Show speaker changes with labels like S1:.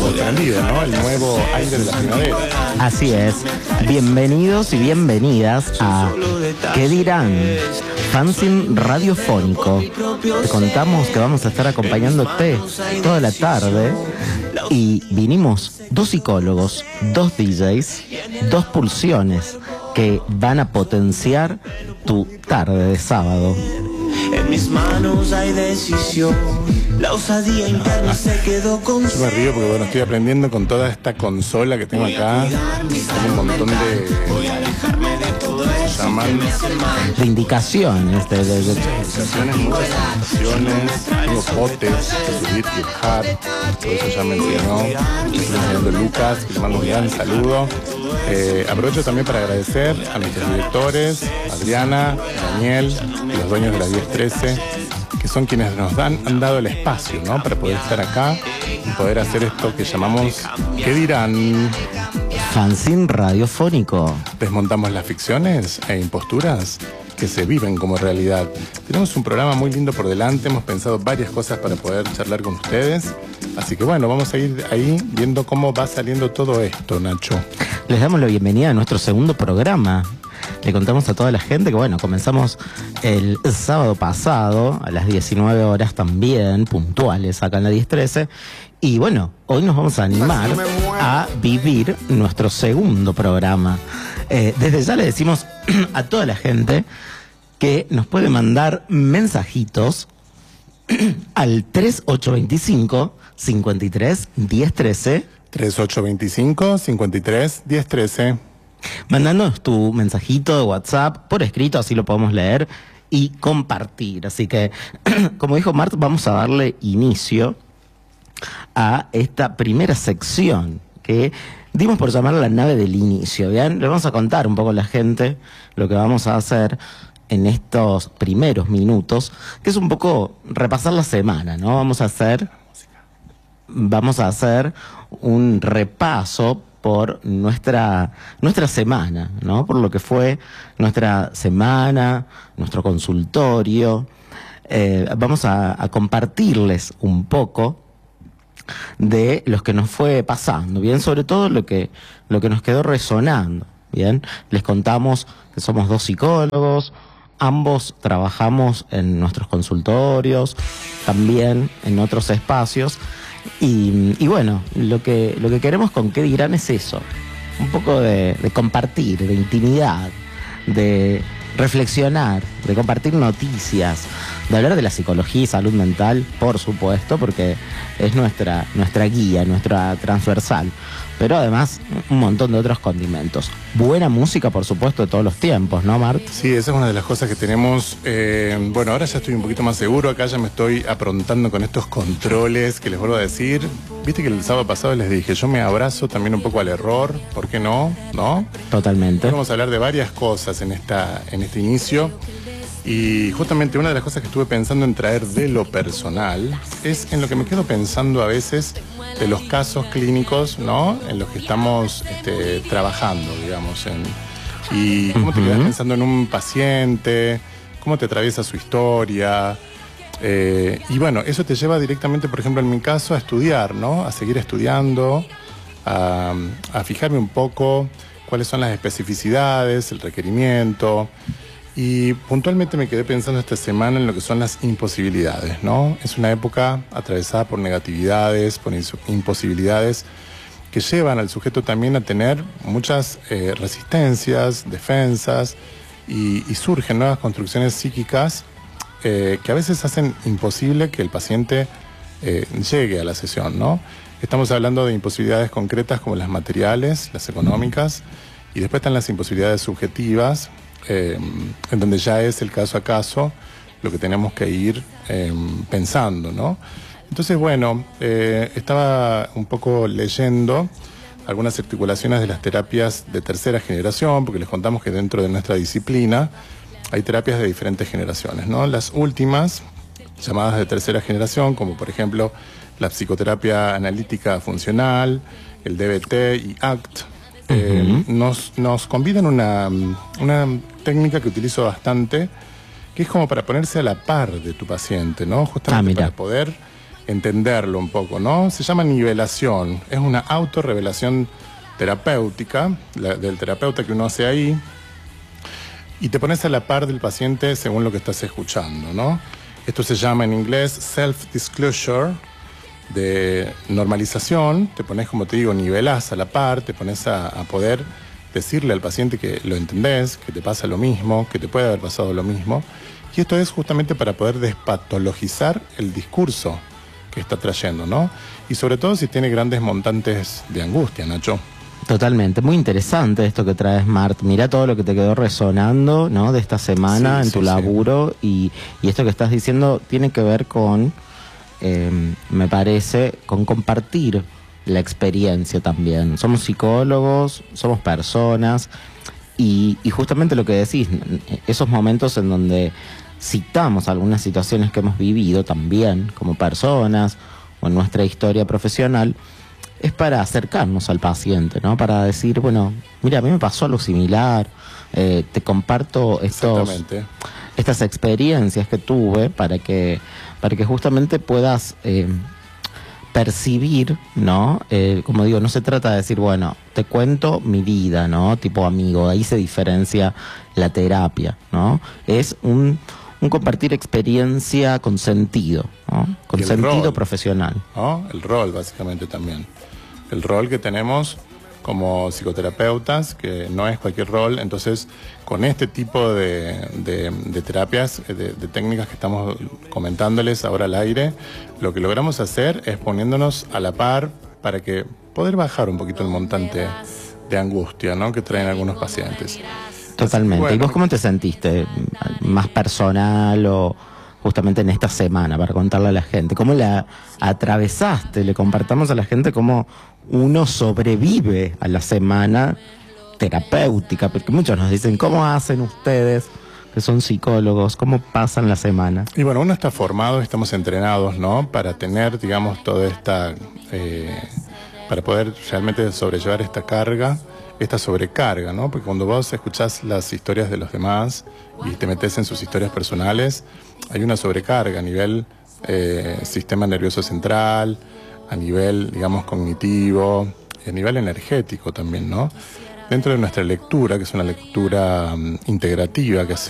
S1: prendido, ¿no? El nuevo aire de la primavera.
S2: Así es. Bienvenidos y bienvenidas a ¿Qué dirán? Fanzine radiofónico. Te contamos que vamos a estar acompañándote toda la tarde y vinimos 2 psicólogos, 2 DJs, 2 pulsiones que van a potenciar tu tarde de sábado.
S3: En mis manos hay decisión. La osadía interna se quedó con...
S1: Yo me río porque bueno, estoy aprendiendo con toda esta consola que tengo acá. Tengo un montón de...
S2: de indicaciones,
S1: muchas indicaciones, tengo potes de subir y bajar, todo eso ya me enseñó. Estoy enseñando Lucas, que le mando un gran saludo. Aprovecho también para agradecer a nuestros directores, Adriana, Daniel, y los dueños de la 1013, que son quienes nos han dado el espacio, ¿no? Para poder estar acá y poder hacer esto que llamamos ¿Qué dirán?
S2: Fanzine radiofónico.
S1: Desmontamos las ficciones e imposturas que se viven como realidad. Tenemos un programa muy lindo por delante, hemos pensado varias cosas para poder charlar con ustedes. Así que bueno, vamos a ir ahí viendo cómo va saliendo todo esto, Nacho.
S2: Les damos la bienvenida a nuestro segundo programa. Le contamos a toda la gente que bueno, comenzamos el sábado pasado a las 19 horas también, puntuales acá en la 1013. Y bueno, hoy nos vamos a animar a vivir nuestro segundo programa. Desde ya le decimos a toda la gente que nos puede mandar mensajitos al 3825 53 1013.
S1: 3825 53 1013.
S2: Mandándonos tu mensajito de WhatsApp por escrito, así lo podemos leer y compartir. Así que, como dijo Mart, vamos a darle inicio a esta primera sección que dimos por llamar la nave del inicio. ¿Bien? Le vamos a contar un poco a la gente lo que vamos a hacer en estos primeros minutos, que es un poco repasar la semana, ¿no? Vamos a hacer un repaso por nuestra semana, ¿no? Por lo que fue nuestra semana, nuestro consultorio. Vamos a compartirles un poco de lo que nos fue pasando, bien, sobre todo lo que nos quedó resonando, bien. Les contamos que somos 2 psicólogos, ambos trabajamos en nuestros consultorios, también en otros espacios, y bueno, lo que queremos con ¿Qué dirán? Es eso, un poco de compartir, de intimidad, de reflexionar, de compartir noticias, de hablar de la psicología y salud mental, por supuesto, porque es nuestra guía, nuestra transversal, pero además un montón de otros condimentos. Buena música, por supuesto, de todos los tiempos, ¿no, Mart?
S1: Sí, esa es una de las cosas que tenemos. Bueno, ahora ya estoy un poquito más seguro, acá ya me estoy aprontando con estos controles que les vuelvo a decir. Viste que el sábado pasado les dije, yo me abrazo también un poco al error, ¿por qué no? ¿No?
S2: Totalmente.
S1: Hoy vamos a hablar de varias cosas en este inicio. Y justamente una de las cosas que estuve pensando en traer de lo personal es en lo que me quedo pensando a veces de los casos clínicos, ¿no? En los que estamos trabajando, digamos. Y cómo te quedas pensando en un paciente, cómo te atraviesa su historia. Y bueno, eso te lleva directamente, por ejemplo, en mi caso, a estudiar, ¿no? A seguir estudiando, a fijarme un poco cuáles son las especificidades, el requerimiento. Y puntualmente me quedé pensando esta semana en lo que son las imposibilidades, ¿no? Es una época atravesada por negatividades, por imposibilidades que llevan al sujeto también a tener muchas resistencias, defensas y surgen nuevas construcciones psíquicas que a veces hacen imposible que el paciente llegue a la sesión, ¿no? Estamos hablando de imposibilidades concretas como las materiales, las económicas, y después están las imposibilidades subjetivas, en donde ya es el caso a caso lo que tenemos que ir pensando, ¿no? Entonces, bueno, estaba un poco leyendo algunas articulaciones de las terapias de tercera generación, porque les contamos que dentro de nuestra disciplina hay terapias de diferentes generaciones, ¿no? Las últimas, llamadas de tercera generación, como por ejemplo la psicoterapia analítica funcional, el DBT y ACT, nos convidan una técnica que utilizo bastante, que es como para ponerse a la par de tu paciente, ¿no? Justamente para poder entenderlo un poco, ¿no? Se llama nivelación, es una autorrevelación terapéutica del terapeuta que uno hace ahí, y te pones a la par del paciente según lo que estás escuchando, ¿no? Esto se llama en inglés self-disclosure, de normalización. Te pones, como te digo, nivelás a la par, te pones a poder decirle al paciente que lo entendés, que te pasa lo mismo, que te puede haber pasado lo mismo. Y esto es justamente para poder despatologizar el discurso que está trayendo, ¿no? Y sobre todo si tiene grandes montantes de angustia, Nacho.
S2: Totalmente, muy interesante esto que traes, Mart. Mira todo lo que te quedó resonando, ¿no? De esta semana en tu laburo, y esto que estás diciendo tiene que ver con, me parece, con compartir la experiencia también. Somos psicólogos, somos personas, y justamente lo que decís, esos momentos en donde citamos algunas situaciones que hemos vivido también como personas o en nuestra historia profesional, es para acercarnos al paciente, ¿no? Para decir, bueno, mira, a mí me pasó algo similar, te comparto estas experiencias que tuve para que justamente puedas percibir, ¿no? Como digo, no se trata de decir, bueno, te cuento mi vida, ¿no? Tipo amigo, ahí se diferencia la terapia, ¿no? Es un compartir experiencia con sentido, ¿no? Con sentido rol, profesional,
S1: ¿no? El rol, básicamente, también. El rol que tenemos como psicoterapeutas, que no es cualquier rol. Entonces, con este tipo de terapias, de técnicas que estamos comentándoles ahora al aire, lo que logramos hacer es poniéndonos a la par para que poder bajar un poquito el montante de angustia, ¿no?, que traen algunos pacientes.
S2: Totalmente. Bueno, ¿y vos cómo te sentiste? ¿Más personal o justamente en esta semana, para contarle a la gente? ¿Cómo la atravesaste? Le compartamos a la gente cómo uno sobrevive a la semana terapéutica, porque muchos nos dicen, ¿cómo hacen ustedes, que son psicólogos? ¿Cómo pasan la semana?
S1: Y bueno, uno está formado, estamos entrenados, ¿no?, para tener, digamos, toda esta... para poder realmente sobrellevar esta carga, esta sobrecarga, ¿no? Porque cuando vos escuchás las historias de los demás y te metes en sus historias personales, hay una sobrecarga a nivel sistema nervioso central, a nivel, digamos, cognitivo, y a nivel energético también, ¿no? Dentro de nuestra lectura, que es una lectura integrativa que hacemos,